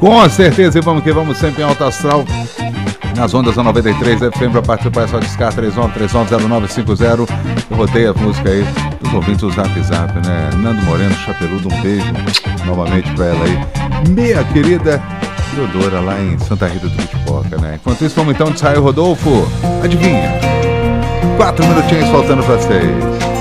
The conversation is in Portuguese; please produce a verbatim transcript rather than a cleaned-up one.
Com certeza, e vamos que vamos sempre em alto astral. Nas ondas da noventa e três F M, para participar é só discar três nove três nove zero nove cinco zero. Eu botei a música aí dos ouvintes do Zap Zap, né? Nando Moreno, Chapeludo, um beijo novamente para ela aí. Minha querida Teodora, lá em Santa Rita do Bitipoca, né? Enquanto isso, vamos então de Israel Rodolfo. Adivinha? Quatro minutinhos faltando para seis.